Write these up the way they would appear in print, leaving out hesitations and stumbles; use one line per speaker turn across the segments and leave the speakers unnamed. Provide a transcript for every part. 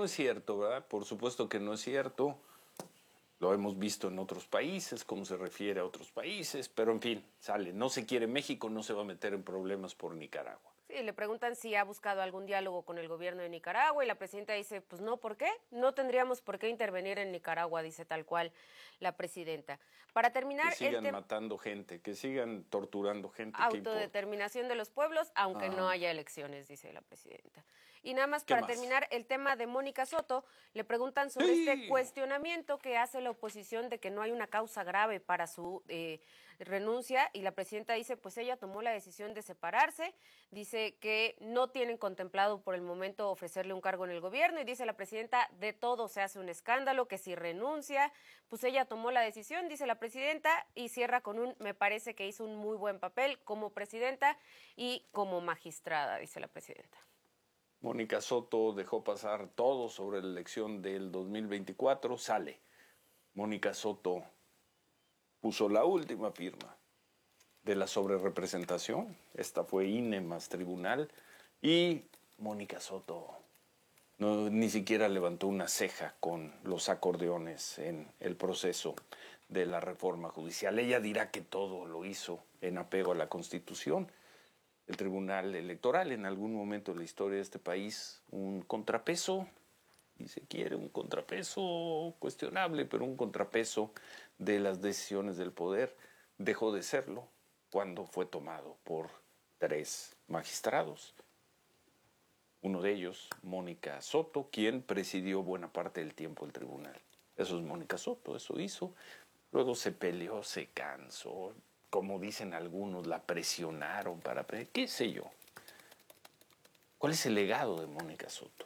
no es cierto, ¿verdad? Por supuesto que no es cierto. Lo hemos visto en otros países, cómo se refiere a otros países, pero en fin, sale. No se quiere México, no se va a meter en problemas por Nicaragua.
Sí, le preguntan si ha buscado algún diálogo con el gobierno de Nicaragua y la presidenta dice, pues no, ¿por qué? No tendríamos por qué intervenir en Nicaragua, dice tal cual la presidenta. Para terminar,
que sigan matando gente, que sigan torturando gente.
Autodeterminación de los pueblos, aunque no haya elecciones, dice la presidenta. Y nada más para terminar, el tema de Mónica Soto, le preguntan sobre este cuestionamiento que hace la oposición de que no hay una causa grave para su renuncia, y la presidenta dice, pues ella tomó la decisión de separarse, dice que no tienen contemplado por el momento ofrecerle un cargo en el gobierno, y dice la presidenta, de todo se hace un escándalo, que si renuncia, pues ella tomó la decisión, dice la presidenta, y cierra con me parece que hizo un muy buen papel como presidenta y como magistrada, dice la presidenta.
Mónica Soto dejó pasar todo sobre la elección del 2024, sale. Mónica Soto puso la última firma de la sobrerepresentación, esta fue INE más tribunal, y Mónica Soto ni siquiera levantó una ceja con los acordeones en el proceso de la reforma judicial. Ella dirá que todo lo hizo en apego a la Constitución. El Tribunal Electoral, en algún momento de la historia de este país, un contrapeso, y se quiere un contrapeso cuestionable, pero un contrapeso de las decisiones del poder, dejó de serlo cuando fue tomado por 3 magistrados. Uno de ellos, Mónica Soto, quien presidió buena parte del tiempo el tribunal. Eso es Mónica Soto, eso hizo. Luego se peleó, se cansó, como dicen algunos, la presionaron para... ¿Qué sé yo? ¿Cuál es el legado de Mónica Soto?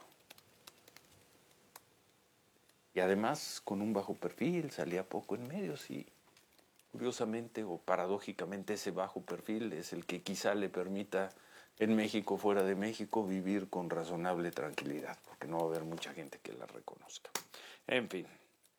Y además, con un bajo perfil, salía poco en medios y, curiosamente o paradójicamente, ese bajo perfil es el que quizá le permita en México, fuera de México, vivir con razonable tranquilidad, porque no va a haber mucha gente que la reconozca. En fin.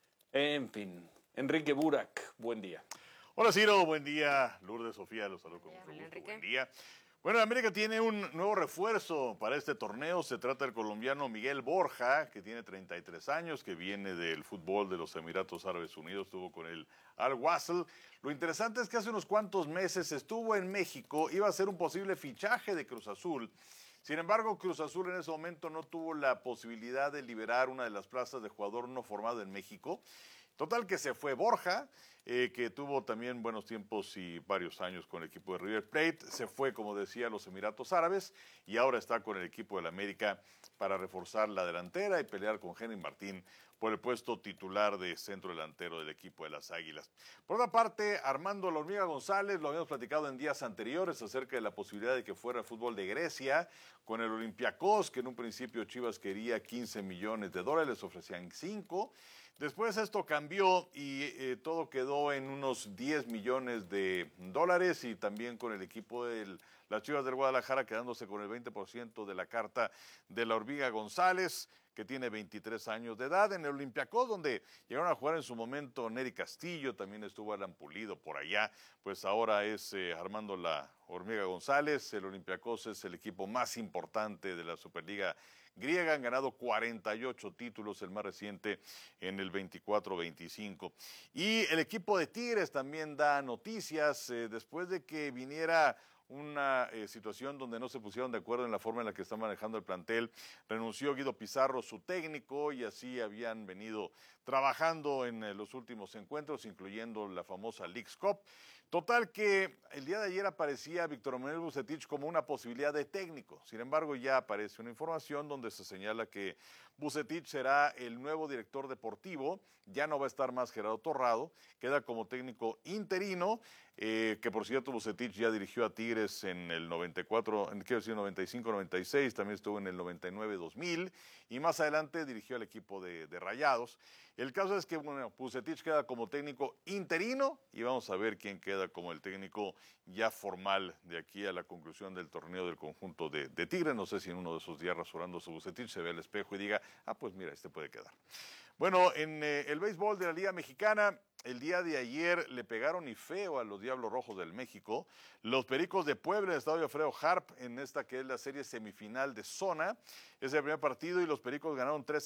Enrique Burak, buen día.
Hola Ciro, buen día. Lourdes, Sofía, los saludo con mucho gusto. Buen día. Bueno, América tiene un nuevo refuerzo para este torneo. Se trata del colombiano Miguel Borja, que tiene 33 años, que viene del fútbol de los Emiratos Árabes Unidos, estuvo con el Al-Wasl. Lo interesante es que hace unos cuantos meses estuvo en México, iba a ser un posible fichaje de Cruz Azul. Sin embargo, Cruz Azul en ese momento no tuvo la posibilidad de liberar una de las plazas de jugador no formado en México. Total que se fue Borja, que tuvo también buenos tiempos y varios años con el equipo de River Plate. Se fue, como decía, a los Emiratos Árabes y ahora está con el equipo del América para reforzar la delantera y pelear con Henry Martín por el puesto titular de centro delantero del equipo de las Águilas. Por otra parte, Armando La Hormiga González, lo habíamos platicado en días anteriores acerca de la posibilidad de que fuera el fútbol de Grecia con el Olympiacos, que en un principio Chivas quería 15 millones de dólares, les ofrecían 5. Después esto cambió y todo quedó en unos 10 millones de dólares y también con el equipo de las Chivas del Guadalajara quedándose con el 20% de la carta de La Hormiga González, que tiene 23 años de edad, en el Olympiacos, donde llegaron a jugar en su momento Nery Castillo, también estuvo Alan Pulido por allá, pues ahora es Armando La Hormiga González. El Olympiacos es el equipo más importante de la Superliga griega, han ganado 48 títulos, el más reciente en el 24-25. Y el equipo de Tigres también da noticias después de que viniera una situación donde no se pusieron de acuerdo en la forma en la que está manejando el plantel. Renunció Guido Pizarro, su técnico, y así habían venido trabajando en los últimos encuentros, incluyendo la famosa Leagues Cup. Total que el día de ayer aparecía Víctor Manuel Vucetich como una posibilidad de técnico. Sin embargo, ya aparece una información donde se señala que Vucetich será el nuevo director deportivo. Ya no va a estar más Gerardo Torrado, queda como técnico interino, que por cierto Vucetich ya dirigió a Tigres en el 94, quiero decir 95-96, también estuvo en el 99-2000 y más adelante dirigió al equipo de Rayados. El caso es que bueno, Vucetich queda como técnico interino y vamos a ver quién queda como el técnico ya formal de aquí a la conclusión del torneo del conjunto de Tigres. No sé si en uno de esos días rasurándose Vucetich se ve al espejo y diga, pues mira, este puede quedar. Bueno, en el béisbol de la Liga Mexicana, el día de ayer le pegaron y feo a los Diablos Rojos del México. Los Pericos de Puebla, en el estadio Alfredo Harp, en esta que es la serie semifinal de zona. Es el primer partido y los Pericos ganaron 3